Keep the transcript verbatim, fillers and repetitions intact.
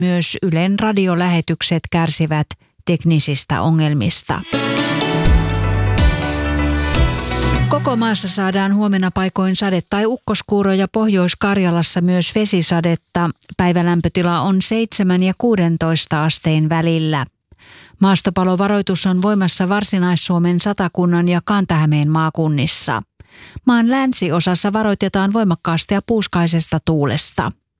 Myös Ylen radiolähetykset kärsivät teknisistä ongelmista. Koko maassa saadaan huomenna paikoin sade- tai ukkoskuuroja, Pohjois-Karjalassa myös vesisadetta. Päivälämpötila on seitsemän ja kuusitoista asteen välillä. Maastopalovaroitus on voimassa Varsinais-Suomen, Satakunnan ja Kanta-Hämeen maakunnissa. Maan länsiosassa varoitetaan voimakkaasta ja puuskaisesta tuulesta.